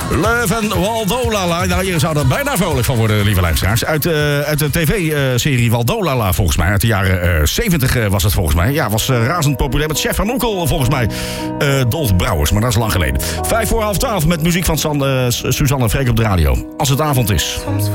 Van Waldolala. Nou, je zou er bijna vrolijk van worden, lieve luisteraars. Uit de tv-serie Waldolala, volgens mij. Uit de jaren 70 was het volgens mij. Ja, was razend populair met Chef van Oekel, volgens mij. Dolf Brouwers, maar dat is lang geleden. 11:05 met muziek van Suzanne Freek op de radio. Als het avond is.